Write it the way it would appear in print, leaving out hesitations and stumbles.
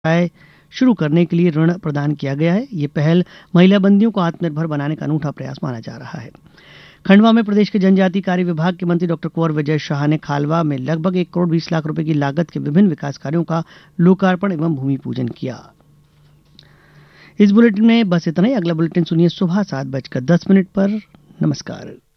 व्यवसाय शुरू करने के लिए ऋण प्रदान किया गया है। ये पहल महिला बंदियों को आत्मनिर्भर बनाने का अनूठा प्रयास माना जा रहा है। खंडवा में प्रदेश के जनजातीय कार्य विभाग के मंत्री डॉक्टर कुंवर विजय शाह ने खालवा में लगभग 1 करोड़ 20 लाख रुपए की लागत के विभिन्न विकास कार्यों का लोकार्पण एवं भूमि पूजन किया। इस बुलेटिन में बस इतना ही। अगला बुलेटिन सुनिए सुबह 7:10 पर। नमस्कार।